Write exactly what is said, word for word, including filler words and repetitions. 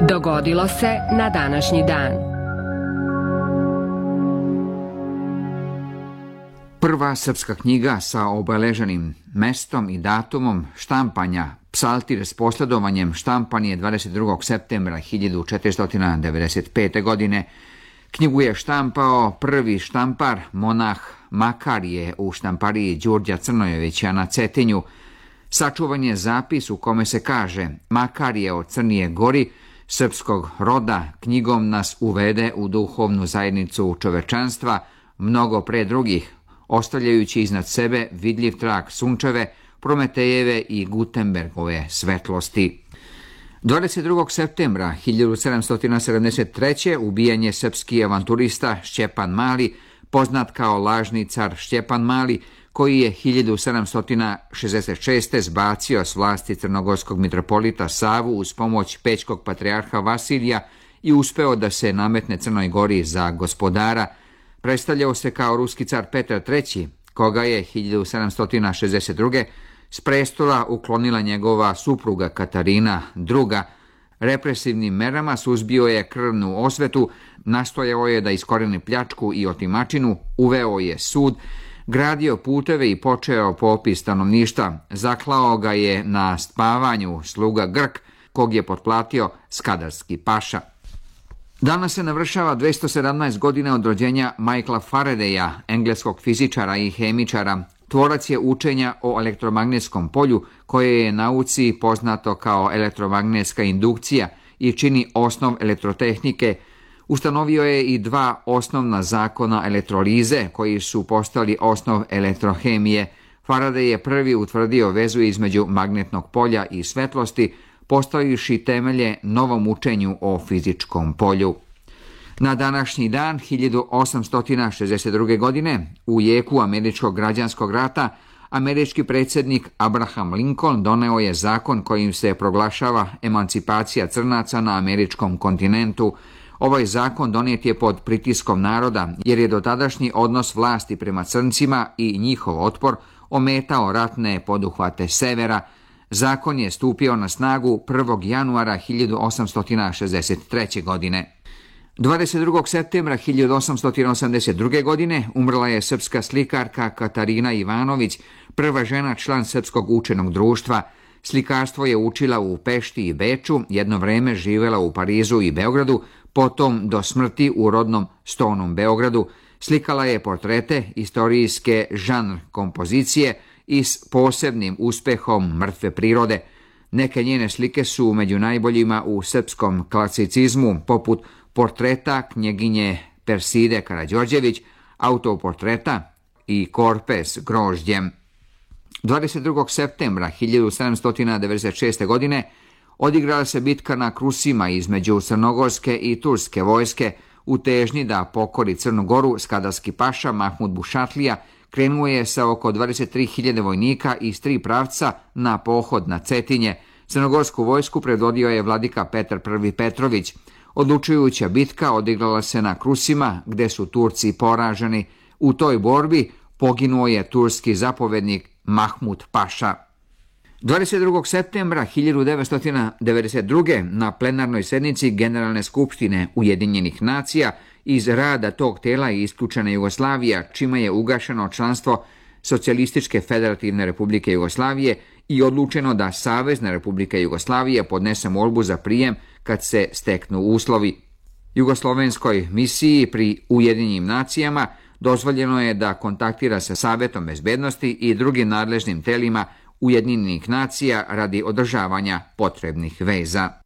Dogodilo se na današnji dan. Prva srpska knjiga sa obeleženim mestom i datumom štampanja Psaltir s posledovanjem štampan je dvadeset drugog septembra hiljadu četiristo devedeset pete. godine. Knjigu je štampao prvi štampar, monah Makarije u štampariji Đurđa Crnojevića na Cetinju. Sačuvan je zapis u kome se kaže: Makarije od Crnije Gori, srpskog roda, knjigom nas uvede u duhovnu zajednicu čovečanstva, mnogo pre drugih, ostavljajući iznad sebe vidljiv trag Sunčeve, Prometejeve i Gutenbergove svetlosti. dvadeset drugog septembra hiljadu sedamsto sedamdeset treće. ubijen je srpski avanturista Šćepan Mali, poznat kao lažni car Šćepan Mali, koji je hiljadu sedamsto šezdeset šeste. zbacio s vlasti crnogorskog mitropolita Savu uz pomoć pećkog patrijarha Vasilija i uspeo da se nametne Crnoj Gori za gospodara. Predstavljao se kao ruski car Petar treći, koga je hiljadu sedamsto šezdeset druge. s prestola uklonila njegova supruga Katarina druga. Represivnim merama suzbio je krvnu osvetu, nastojao je da iskoreni pljačku i otimačinu, uveo je sud, gradio puteve i počeo popis stanovništva. Zaklao ga je na spavanju sluga Grk, kog je potplatio skadarski paša. Danas se navršava dvesta sedamnaest godina od rođenja Michaela Faradaya, engleskog fizičara i hemičara. Tvorac je učenja o elektromagnetskom polju, koje je nauci poznato kao elektromagnetska indukcija i čini osnov elektrotehnike. Ustanovio je i dva osnovna zakona elektrolize, koji su postali osnov elektrohemije. Faraday je prvi utvrdio vezu između magnetnog polja i svetlosti, postavivši temelje novom učenju o fizičkom polju. Na današnji dan, hiljadu osamsto šezdeset druge. godine, u jeku američkog građanskog rata, američki predsjednik Abraham Lincoln doneo je zakon kojim se proglašava emancipacija crnaca na američkom kontinentu. Ovaj zakon donijet je pod pritiskom naroda, jer je dotadašnji odnos vlasti prema crncima i njihov otpor ometao ratne poduhvate severa. Zakon je stupio na snagu prvog januara hiljadu osamsto šezdeset treće. godine. dvadeset drugog septembra hiljadu osamsto osamdeset druge. godine umrla je srpska slikarka Katarina Ivanović, prva žena član Srpskog učenog društva. Slikarstvo je učila u Pešti i Beču, jedno vreme živela u Parizu i Beogradu, potom do smrti u rodnom Stonom Beogradu. Slikala je portrete, istorijske žanr kompozicije i s posebnim uspehom mrtve prirode. Neke njene slike su među najboljima u srpskom klasicizmu, poput portreta knjeginje Perside Karađorđević, autoportreta i korpe s grožđem. dvadeset drugog septembra hiljadu sedamsto devedeset šeste. godine odigrala se bitka na Krusima između crnogorske i turske vojske. U težnji da pokori Crnu Goru, skadarski paša Mahmud Bušatlija krenuo je sa oko dvadeset tri hiljade vojnika iz tri pravca na pohod na Cetinje. Crnogorsku vojsku predvodio je vladika Petar prvi Petrović. Odlučujuća bitka odigrala se na Krusima, gde su Turci poraženi. U toj borbi poginuo je turski zapovednik Mahmud paša. dvadeset drugog septembra hiljadu devetsto devedeset druge. na plenarnoj sednici Generalne skupštine Ujedinjenih nacija iz rada tog tela je isključena Jugoslavija, čime je ugašeno članstvo Socijalističke federativne republike Jugoslavije i odlučeno da Savezna republika Jugoslavije podnese molbu za prijem kad se steknu uslovi. Jugoslovenskoj misiji pri Ujedinjenim nacijama dozvoljeno je da kontaktira sa Savetom bezbednosti i drugim nadležnim telima Ujedinjenih nacija radi održavanja potrebnih veza.